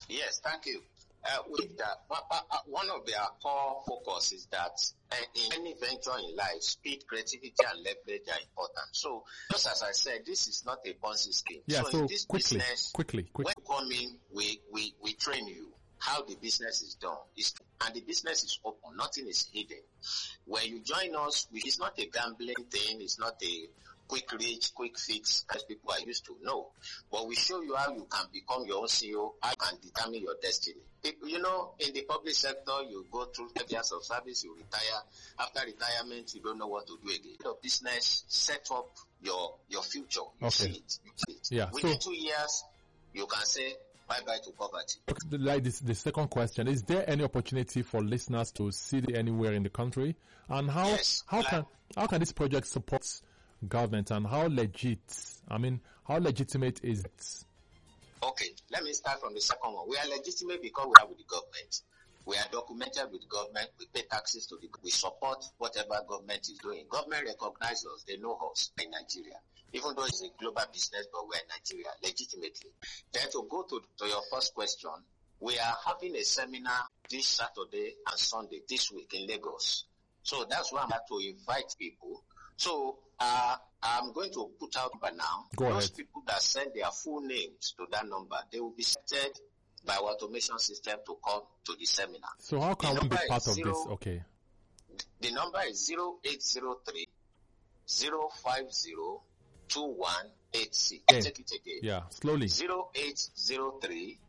Yes, thank you. With that, one of their core focus is that in any venture in life, speed, creativity, and leverage are important. So, just as I said, this is not a Ponzi scheme. Yeah, so in this business, quickly. when you come in, we train you how the business is done. And the business is open. Nothing is hidden. When you join us, it's not a gambling thing. It's not a quick reach, quick fix as people are used to. No. But we show you how you can become your own CEO, how you can determine your destiny. You know, in the public sector, you go through 5 years of service, you retire. After retirement, you don't know what to do again. Your business, set up your future. You see it. Yeah. Within 2 years, you can say bye-bye to poverty. Like the second question, is there any opportunity for listeners to see it anywhere in the country? And how can this project support government, and how legitimate is it? Okay, let me start from the second one. We are legitimate because we are with the government. We are documented with government. We pay taxes to we support whatever government is doing. Government recognizes us. They know us in Nigeria. Even though it's a global business, but we're in Nigeria legitimately. Then to go to your first question, we are having a seminar this Saturday and Sunday this week in Lagos. So that's why I'm going to invite people. So I'm going to put out number now. Those people that send their full names to that number, they will be selected by our automation system to come to the seminar. So how can we be part of this? Okay. The number is 0803 050 2186. Okay. Take it again. Yeah, slowly. 0803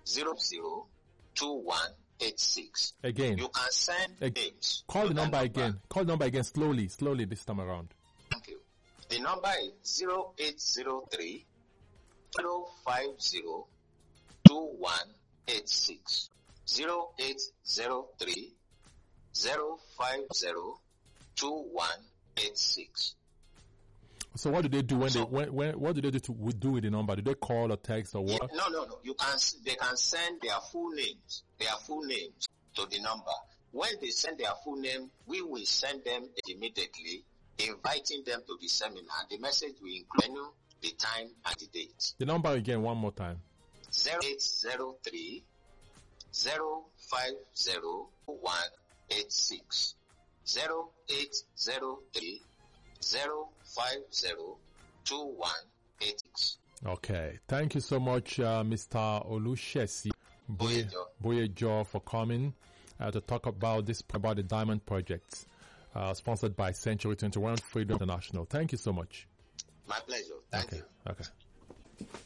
002186. Again. You can send names. Call the number again. Call the number again slowly this time around. Thank you. The number is 0803 050 2186. 0803 050 2186. So what do they do what do they do with the number? Do they call or text or what? No. They can send their full names to the number. When they send their full name, we will send them immediately, inviting them to the seminar. The message will include the time and the date. The number again one more time. 0803 050 2186. 0803 050 2186. Okay. Thank you so much, Mr. Olusegun Boyejo, for coming to talk about the Diamond Project, sponsored by Century 21 Freedom International. Thank you so much. My pleasure. Thank you. Okay.